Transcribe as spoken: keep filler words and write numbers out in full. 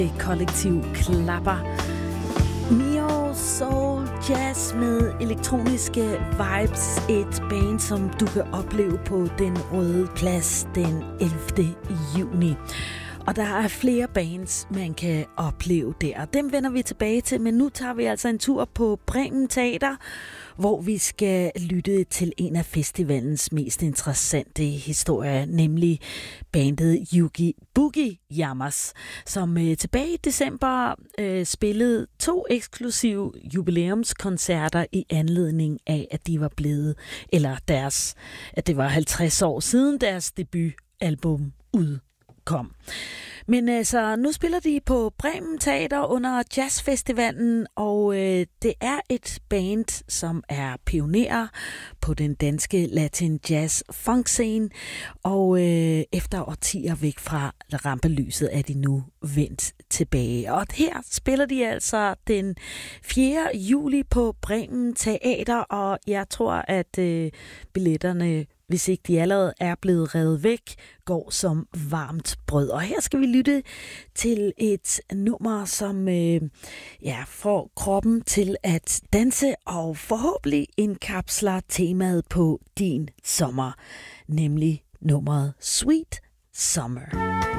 Kollektiv klapper. Neo Soul Jazz med elektroniske vibes. Et band, som du kan opleve på Den Røde Plads den ellevte juni. Og der er flere bands, man kan opleve der. Dem vender vi tilbage til, men nu tager vi altså en tur på Bremen Teater, hvor vi skal lytte til en af festivalens mest interessante historier, nemlig bandet Oogie Boogie Yamas, som øh, tilbage i december øh, spillede to eksklusive jubilæumskoncerter i anledning af, at de var blevet, eller deres, at det var halvtreds år siden deres debutalbum udkom. Men altså, nu spiller de på Bremen Teater under Jazzfestivalen, og øh, det er et band, som er pionerer på den danske Latin Jazz Funk scene, og øh, efter årtier væk fra rampelyset er de nu vendt tilbage. Og her spiller de altså den fjerde juli på Bremen Teater, og jeg tror, at øh, billetterne, hvis ikke de allerede er blevet revet væk, går som varmt brød. Og her skal vi lytte til et nummer, som øh, ja, får kroppen til at danse og forhåbentlig indkapsler temaet på din sommer, nemlig nummeret Sweet Summer.